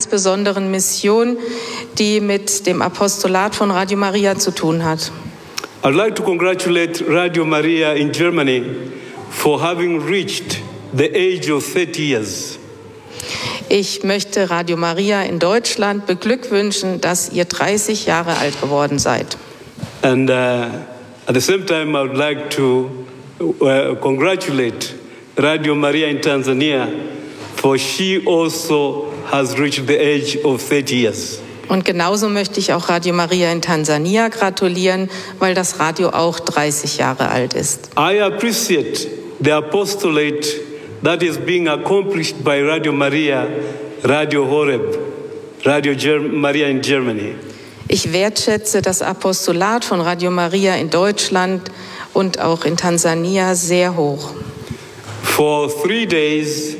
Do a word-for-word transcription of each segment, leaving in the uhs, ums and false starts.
ganz besonderen Mission, die mit dem Apostolat von Radio Maria zu tun hat. I'd like to congratulate Radio Maria in Germany for having reached the age of thirty years. Ich möchte Radio Maria in Deutschland beglückwünschen, dass ihr dreißig Jahre alt geworden seid. And uh, at the same time, I would like to uh, congratulate Radio Maria in Tanzania, for she also has reached the age of thirty years. Und genauso möchte ich auch Radio Maria in Tansania gratulieren, weil das Radio auch dreißig Jahre alt ist. I appreciate the apostolate that is being accomplished by Radio Maria, Radio Horeb, Radio Ger- Maria in Germany. Ich wertschätze das Apostolat von Radio Maria in Deutschland und auch in Tansania sehr hoch. For three days,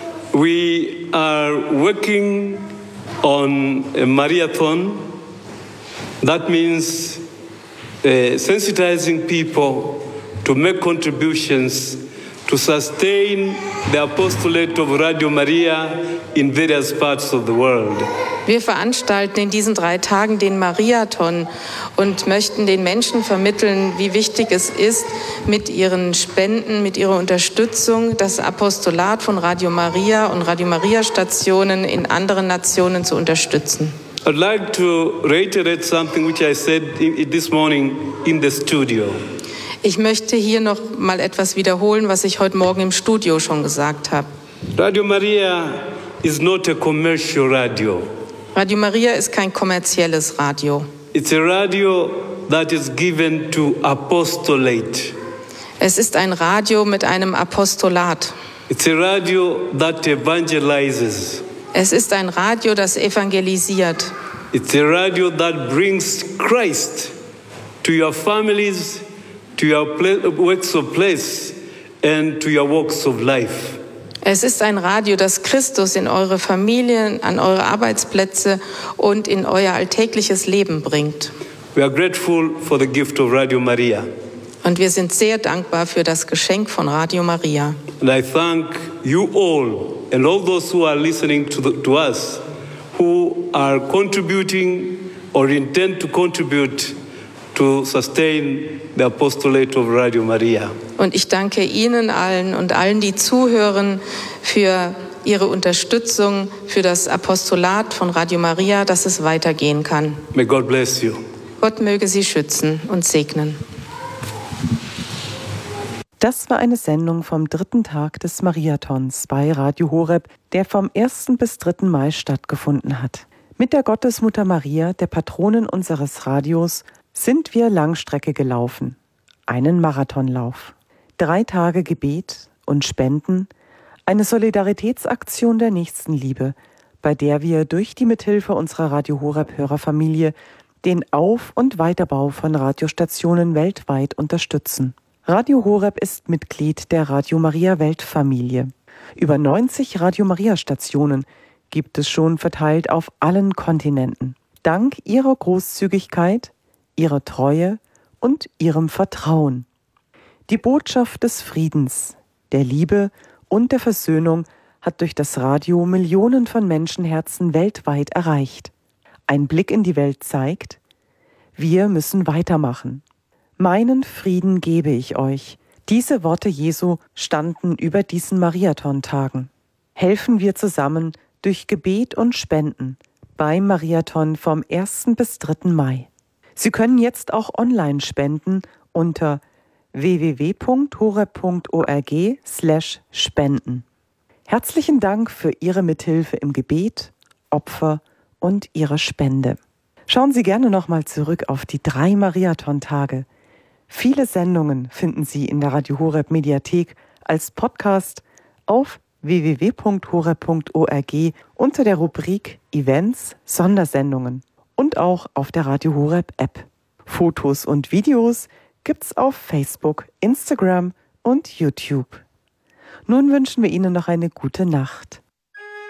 we are working on a marathon. That means uh, sensitizing people to make contributions to sustain the apostolate of Radio Maria in various parts of the world. Wir veranstalten in diesen drei Tagen den Mariathon und möchten den Menschen vermitteln, wie wichtig es ist, mit ihren Spenden, mit ihrer Unterstützung das Apostolat von Radio Maria und Radio Maria Stationen in anderen Nationen zu unterstützen. I'd like to reiterate something which I said in, this morning in the studio. Ich möchte hier noch mal etwas wiederholen, was ich heute Morgen im Studio schon gesagt habe. Radio Maria is not a commercial radio. Radio Maria ist kein kommerzielles Radio. It's a radio that is given to apostolate. Es ist ein Radio mit einem Apostolat. It's a radio that evangelizes. Es ist ein Radio, das evangelisiert. It's a radio that brings Christ to your families, to your works of place, and to your walks of life. Es ist ein Radio, das Christus in eure Familien, an eure Arbeitsplätze und in euer alltägliches Leben bringt. We are grateful for the gift of Radio Maria. Und wir sind sehr dankbar für das Geschenk von Radio Maria. And I thank you all and all those who are listening to, the, to us, who are contributing or intend to contribute to sustain the apostolate of Radio Maria. Und ich danke Ihnen allen und allen, die zuhören, für Ihre Unterstützung für das Apostolat von Radio Maria, dass es weitergehen kann. May God bless you. Gott möge Sie schützen und segnen. Das war eine Sendung vom dritten Tag des Mariathons bei Radio Horeb, der vom ersten bis dritten Mai stattgefunden hat. Mit der Gottesmutter Maria, der Patronin unseres Radios, sind wir Langstrecke gelaufen. Einen Marathonlauf. Drei Tage Gebet und Spenden, eine Solidaritätsaktion der Nächstenliebe, bei der wir durch die Mithilfe unserer Radio Horeb-Hörerfamilie den Auf- und Weiterbau von Radiostationen weltweit unterstützen. Radio Horeb ist Mitglied der Radio Maria Weltfamilie. Über neunzig Radio Maria Stationen gibt es schon verteilt auf allen Kontinenten. Dank ihrer Großzügigkeit, ihrer Treue und ihrem Vertrauen. Die Botschaft des Friedens, der Liebe und der Versöhnung hat durch das Radio Millionen von Menschenherzen weltweit erreicht. Ein Blick in die Welt zeigt, wir müssen weitermachen. Meinen Frieden gebe ich euch. Diese Worte Jesu standen über diesen Mariathon-Tagen. Helfen wir zusammen durch Gebet und Spenden beim Mariathon vom ersten bis dritten Mai. Sie können jetzt auch online spenden unter w w w punkt horeb punkt org slash spenden. Herzlichen Dank für Ihre Mithilfe im Gebet, Opfer und Ihre Spende. Schauen Sie gerne nochmal zurück auf die drei Mariathon-Tage. Viele Sendungen finden Sie in der Radio Horeb Mediathek als Podcast auf w w w punkt horeb punkt org unter der Rubrik Events, Sondersendungen und auch auf der Radio Horeb App. Fotos und Videos gibt's auf Facebook, Instagram und YouTube. Nun wünschen wir Ihnen noch eine gute Nacht.